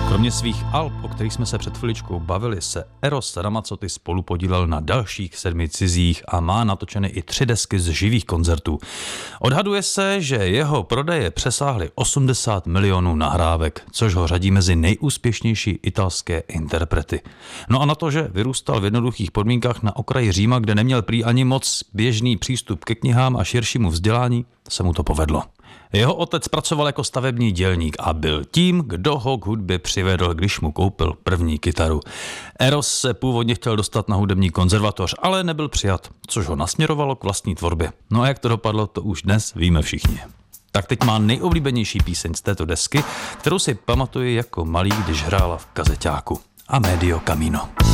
Kromě svých alb, o kterých jsme se před chviličkou bavili, se Eros Ramazzotti spolupodílel na dalších 7 cizích a má natočeny i 3 desky z živých koncertů. Odhaduje se, že jeho prodeje přesáhly 80 milionů nahrávek, což ho řadí mezi nejúspěšnější italské interprety. No a na to, že vyrůstal v jednoduchých podmínkách na okraji Říma, kde neměl prý ani moc běžný přístup ke knihám a širšímu vzdělání, se mu to povedlo. Jeho otec pracoval jako stavební dělník a byl tím, kdo ho k hudbě přivedl, když mu koupil první kytaru. Eros se původně chtěl dostat na hudební konzervatoř, ale nebyl přijat, což ho nasměrovalo k vlastní tvorbě. No a jak to dopadlo, to už dnes víme všichni. Tak teď má nejoblíbenější píseň z této desky, kterou si pamatuji jako malý, když hrála v kazeťáku. A Medio Camino.